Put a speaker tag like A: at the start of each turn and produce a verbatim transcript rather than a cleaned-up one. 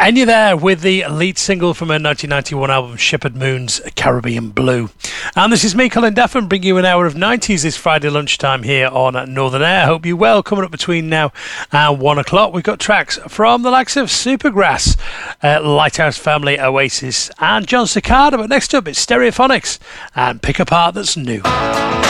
A: Enya there with the lead single from her nineteen ninety-one album Shepherd Moon's Caribbean Blue. And this is me, Colin Daffin, bringing you an hour of nineties this Friday lunchtime here on Northern Air. Hope you're well. Coming up between now and one o'clock, we've got tracks from the likes of Supergrass, uh, Lighthouse Family, Oasis and John Cicada. But next up, it's Stereophonics and Pick a Part That's New.